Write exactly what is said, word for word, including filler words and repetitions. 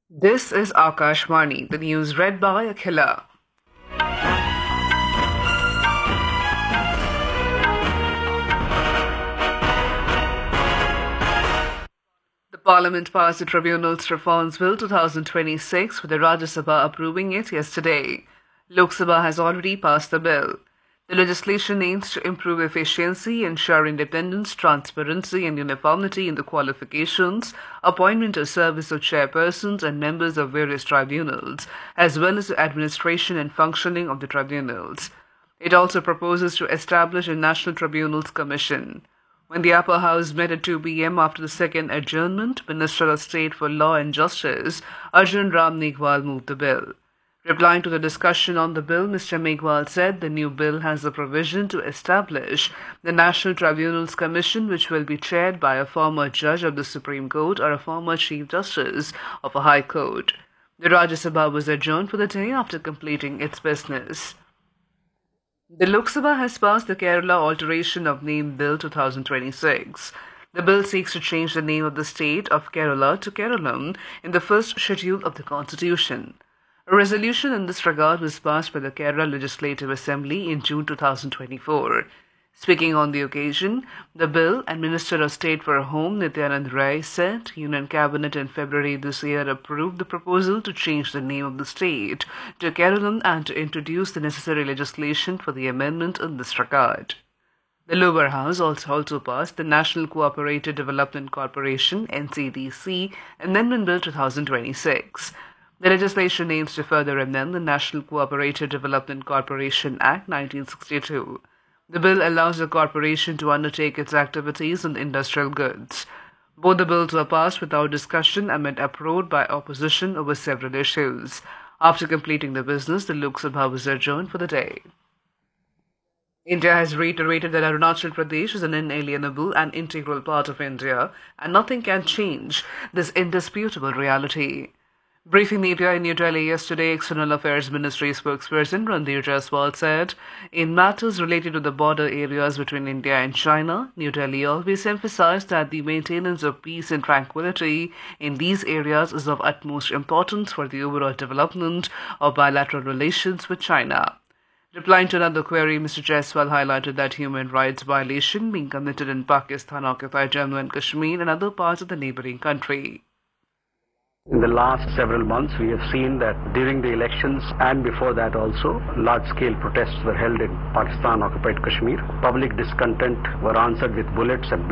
This is Akashvani, the news read by Akhila. The Parliament passed the Tribunals Reforms Bill twenty twenty-six, with the Rajya Sabha approving it yesterday. Lok Sabha has already passed the bill. The legislation aims to improve efficiency, ensure independence, transparency, and uniformity in the qualifications, appointment or service of chairpersons and members of various tribunals, as well as the administration and functioning of the tribunals. It also proposes to establish a National Tribunals Commission. When the upper house met at two p m after the second adjournment, Minister of State for Law and Justice, Arjun Ram Meghwal, moved the bill. Replying to the discussion on the bill, Mister Meghwal said the new bill has the provision to establish the National Tribunals Commission, which will be chaired by a former judge of the Supreme Court or a former Chief Justice of a High Court. The Rajya Sabha was adjourned for the day after completing its business. The Lok Sabha has passed the Kerala Alteration of Name Bill twenty twenty-six. The bill seeks to change the name of the state of Kerala to Keralam in the first schedule of the Constitution. A resolution in this regard was passed by the Kerala Legislative Assembly in June twenty twenty-four. Speaking on the occasion, the bill and Minister of State for Home Nityanand Rai said Union Cabinet in February this year approved the proposal to change the name of the state to Keralam and to introduce the necessary legislation for the amendment in this regard. The lower house also, also passed the National Cooperative Development Corporation N C D C Amendment Bill twenty twenty-six. The legislation aims to further amend the National Cooperative Development Corporation Act nineteen sixty-two. The bill allows the corporation to undertake its activities in industrial goods. Both the bills were passed without discussion amid uproar by opposition over several issues. After completing the business, the Lok Sabha was adjourned for the day. India has reiterated that Arunachal Pradesh is an inalienable and integral part of India, and nothing can change this indisputable reality. Briefing media in New Delhi yesterday, External Affairs Ministry spokesperson Randhir Jaiswal said, in matters related to the border areas between India and China, New Delhi always emphasized that the maintenance of peace and tranquility in these areas is of utmost importance for the overall development of bilateral relations with China. Replying to another query, Mister Jaiswal highlighted that human rights violation being committed in Pakistan-occupied Jammu and Kashmir and other parts of the neighboring country. In the last several months, we have seen that during the elections and before that also, large-scale protests were held in Pakistan-occupied Kashmir. Public discontent were answered with bullets and